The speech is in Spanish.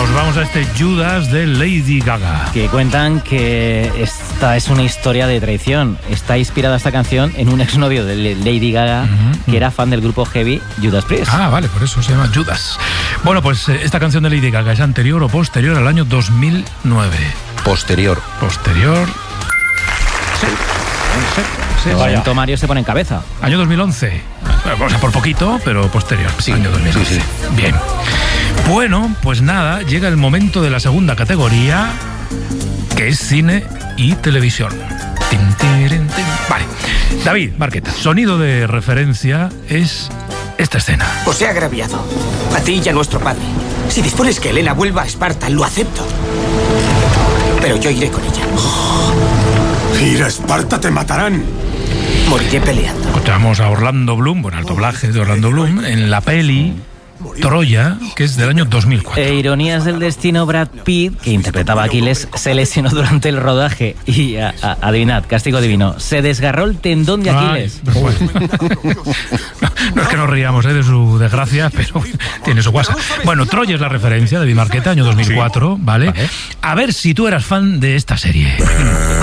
vamos a este Judas de Lady Gaga. Que cuentan que esta es una historia de traición. Está inspirada esta canción en un exnovio de Lady Gaga que era fan del grupo heavy Judas Priest. Ah, vale, por eso se llama Judas. Bueno, pues esta canción de Lady Gaga es anterior o posterior al año 2009. Posterior. Sí, vaya. Mario se pone en cabeza. Año 2011. O sea, por poquito, pero posterior. Sí, año 2011. Sí. Bien. Bueno, pues nada, llega el momento de la segunda categoría, que es cine y televisión. Vale. David Marqueta, sonido de referencia es esta escena. Os he agraviado. A ti y a nuestro padre. Si dispones que Helena vuelva a Esparta, lo acepto. Pero yo iré con ella. Ir a Esparta te matarán. Moriré peleando. Encontramos a Orlando Bloom, bueno, el doblaje de Orlando Bloom, en la peli Troya, que es del año 2004. Ironías del destino, Brad Pitt, que interpretaba a Aquiles, se lesionó durante el rodaje y, adivinad, castigo divino, se desgarró el tendón de Aquiles. Ay, bueno. No es que nos riamos de su desgracia, pero tiene su guasa. Bueno, Troya es la referencia de David Marqueta, año 2004, ¿vale? A ver si tú eras fan de esta serie.